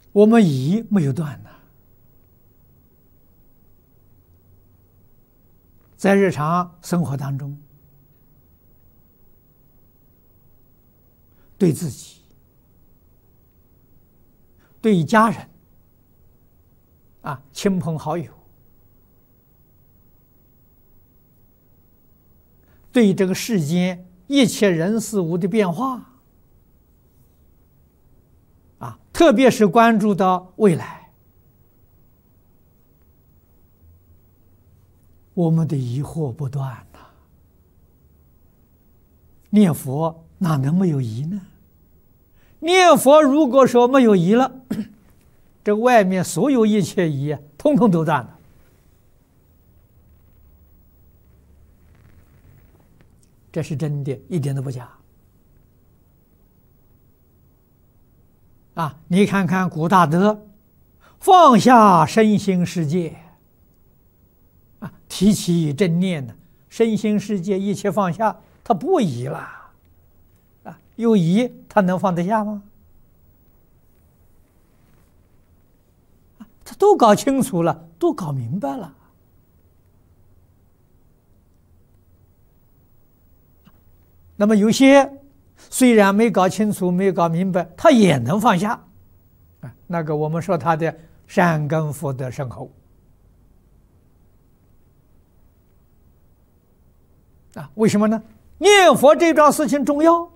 我们疑没有断呢，在日常生活当中，对自己、对家人、亲朋好友，对这个世间一切人事物的变化，特别是关注到未来，我们的疑惑不断呐。念佛哪能没有疑呢？念佛如果说没有疑了，这外面所有一切疑通通都断了。这是真的，一点都不假。你看看古大德，放下身心世界，提起正念呢，身心世界一切放下，他不疑了。有疑他能放得下吗？他都搞清楚了，都搞明白了。那么有些虽然没搞清楚、没搞明白，他也能放下。那个我们说他的善根福德深厚。为什么呢？念佛这桩事情重要。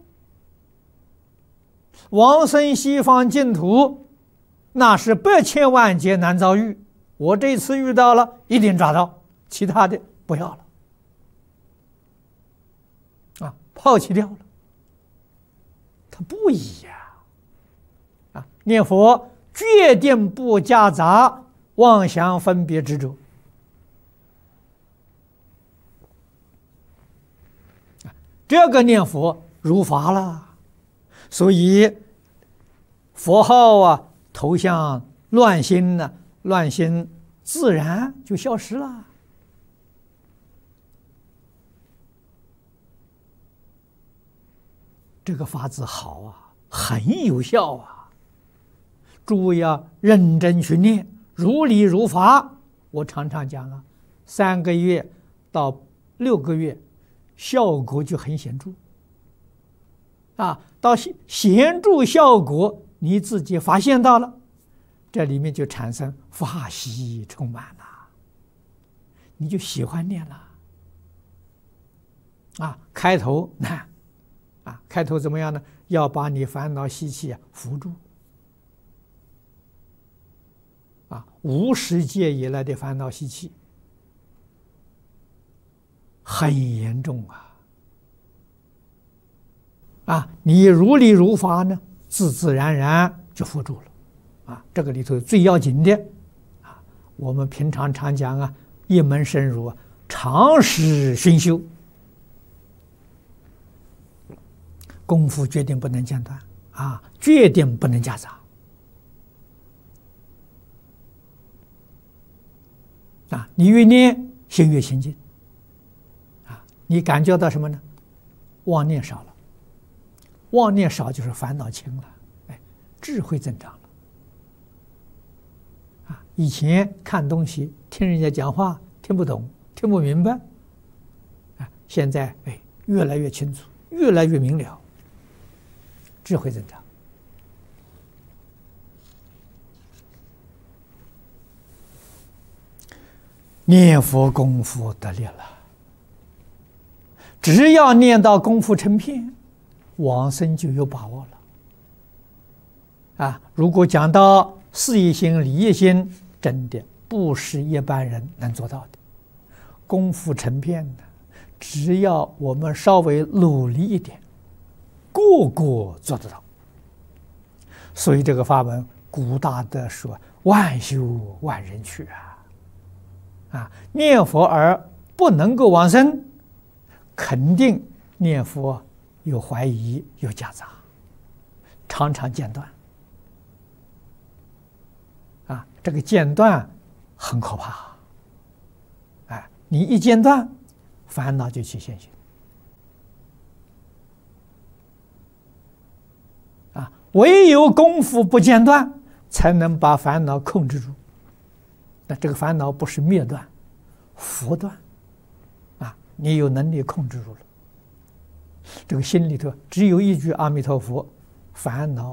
往生西方净土，那是百千万劫难遭遇。我这次遇到了，一定抓到，其他的不要了，抛弃掉了。他不疑呀，念佛决定不夹杂妄想分别执着。这个念佛如法了。所以佛号头像乱心呢，乱心自然就消失了。这个法子好很有效诸位要认真去念，如理如法。我常常讲3个月到6个月，效果就很显著。到显著效果你自己发现到了，这里面就产生法喜充满了，你就喜欢念了。开头难，开头怎么样呢？要把你烦恼习气扶住。无始劫以来的烦恼习气很严重你如理如法呢，自自然然就扶住了。这个里头最要紧的我们平常常讲一门深入长时熏修，功夫决定不能间断决定不能夹杂你越念心越清净你感觉到什么呢？妄念少了。妄念少就是烦恼轻了，智慧增长了。以前看东西听人家讲话听不懂听不明白，现在越来越清楚，越来越明了，智慧增长。念佛功夫得力了，只要念到功夫成片，往生就有把握了。如果讲到事业心、理业心，真的不是一般人能做到的。功夫成片的，只要我们稍微努力一点，个个做得到。所以这个法门，古大德说万修万人去念佛而不能够往生，肯定念佛有怀疑有夹杂，常常间断这个间断很可怕你一间断，烦恼就起现行唯有功夫不间断， 才能把烦恼控制住。那这个烦恼不是灭断、佛断啊，你有能力控制住了。这个心里头只有一句阿弥陀佛，烦恼